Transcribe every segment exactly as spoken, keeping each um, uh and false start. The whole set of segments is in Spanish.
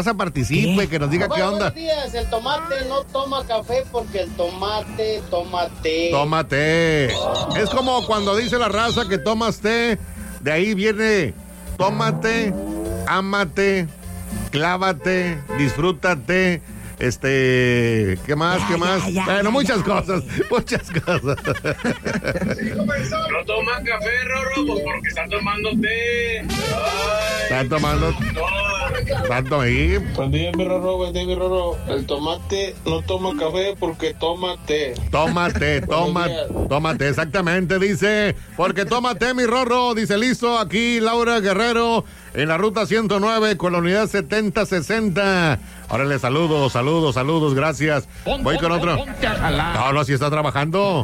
participe, que nos diga Papá, qué onda. Buenos días, el tomate no toma café porque el tomate toma té. Toma té. Es como cuando dice la raza que tomas té, de ahí viene tómate, ámate, clávate, disfrútate. Este, ¿qué más? Ya, ¿Qué más? ya, ya, bueno, ya, muchas ya, cosas, ya. muchas cosas. No toman café, Rorro, pues porque están tomando té. Ay, Están tomando tanto ahí. Buen día, mi Rorro, buen día, mi Rorro. El tomate no toma café porque toma té. Tómate, toma, tómate, exactamente, dice, porque tómate, mi Rorro, dice, listo, aquí Laura Guerrero, en la ruta ciento nueve, con la unidad setenta sesenta. Órale, saludos, saludos, saludos, gracias. Voy con otro. No, no, si está trabajando.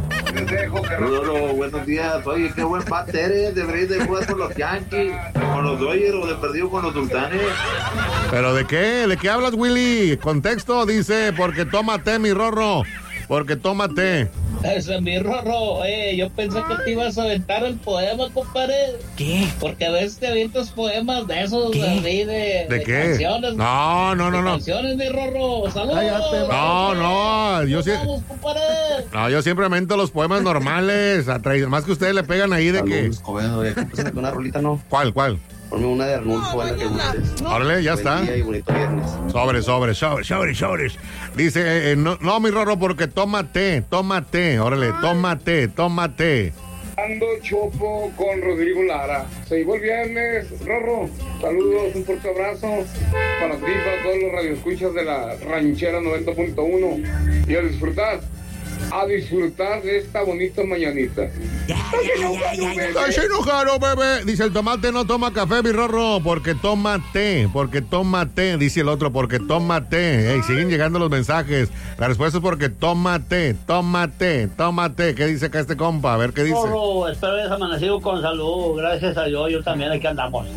Rorro, buenos días. Oye, qué buen bate eres. Deberías de jugar con los Yankees, con los Dodgers o de perdido con los Sultanes. ¿Pero de qué? ¿De qué hablas, Willy? Contexto, dice, porque tómate, mi Rorro, porque tómate. Eso es mi Rorro. Eh, yo pensé que te ibas a aventar el poema, compadre. ¿Qué? Porque a veces te avientas poemas de esos, ¿Qué? así de, ¿De de qué? canciones. No, no, no, de no. Canciones, mi Rorro. Saludos. No, no, yo sí. Vamos, compadre. No, yo siempre invento los poemas normales, atraídos. Más que ustedes le pegan ahí de que. Saludos, joven, oye, ¿qué una rolita, no? ¿Cuál, cuál? Ponme una de Arnulfo, buena que gustes. Órale, ya está. Buen día y bonito viernes. Sobres, sobres, sobres, sobres, sobres. Dice, eh, no, no, mi Rorro, porque tómate, tómate, órale, tómate, tómate. Ando Chopo con Rodrigo Lara. Se llegó el viernes, Rorro. Saludos, un fuerte abrazo para ti, para todos los radioescuchas de la ranchera noventa punto uno. Y a disfrutar, a disfrutar de esta bonita mañanita. Ya, ya, ya, ya, ya. Estás enojado, bebé. Dice, el tomate no toma café, mi Rorro, porque toma té, porque toma té. Dice el otro, porque toma té. Ey, siguen llegando los mensajes. La respuesta es porque toma té, toma té, toma té. ¿Qué dice acá este compa? A ver qué dice. Rorro, espero hayas amanecido con salud. Gracias a Dios, yo también aquí andamos.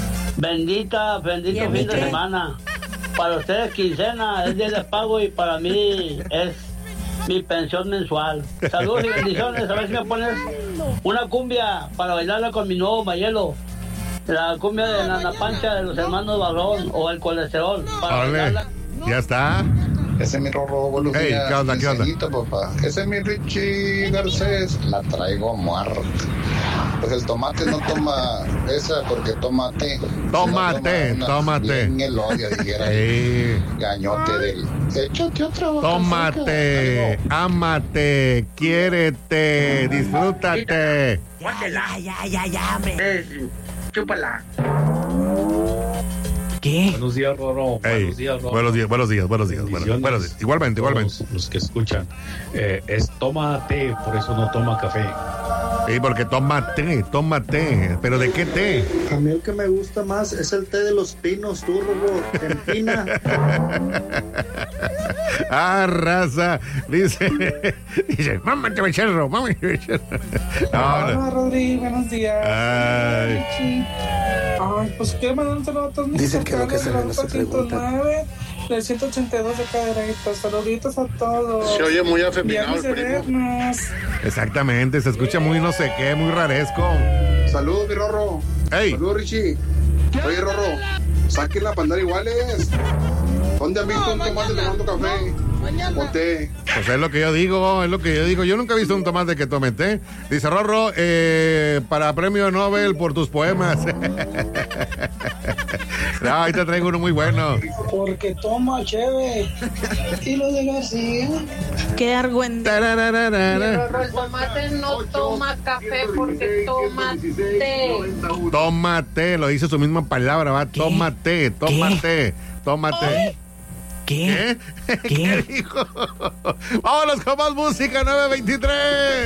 Bendita, bendito Bien, fin de bien. semana. Para ustedes quincena, es día de pago y para mí es mi pensión mensual. Saludos y bendiciones. A ver si me pones una cumbia para bailarla con mi nuevo Mayelo. La cumbia de Nana Pancha de los hermanos Barrón o el colesterol. Para Órale, bailarla. ya está. Ese es mi Rorro, buenos Ey, días. ¿qué onda, qué onda? Mensajito, papá. Ese es mi Richie Garcés. La traigo muerta. Pues el tomate no toma esa porque toma té. Tómate, No toma una- tómate. Bien el odio, dijera. Ey, Gañote del. Échate otra boca. tómate, ámate, quiérete, disfrútate. Ya, ya, ya, ya, ya, hombre. Chúpala. ¿Qué? Buenos días, Rorro. Ey, Buenos días, Rorro. buenos días, buenos días, buenos días. Buenos, Bendiciones. buenos días. Igualmente, igualmente. Todos los que escuchan. Eh, es toma té, por eso no toma café. Sí, porque toma té, toma té. ¿Pero de qué té? A mí el que me gusta más es el té de los pinos, tú, Rorro, te empina. Ah, raza. Dice, dice, mamá, te becerro, mamá, te becerro. No, no. Rodrigo, buenos días. Ay. Ay, pues quiero mandar un saludo a todos mis Dicen que lo que cercanos se de la ve no se ruta pregunta. ciento nueve, del ciento ochenta y dos de Cadereyta. Saluditos a todos. Se oye muy afeminado Viernes el de primo. vernos. Exactamente, se escucha muy no sé qué, muy raresco. Saludos, mi Rorro. Ey, Saludos, Richie. Oye, Rorro, saquen la pandera iguales. ¿Dónde han visto un tomate tomando café? O té. pues es lo que yo digo, es lo que yo digo. Yo nunca he visto un tomate que tome té. Dice Rorro, eh, para premio Nobel por tus poemas. No, ahí te traigo uno muy bueno. Porque toma chévere. Y lo de García. Qué argüente. Tarararara. El tomate no toma café porque toma té. Tómate, lo dice su misma palabra, va. ¿Qué? Tómate, tómate, tómate. ¿Qué? ¿Qué? ¿Qué? ¿Qué dijo? Vámonos con más música, nueve veintitrés.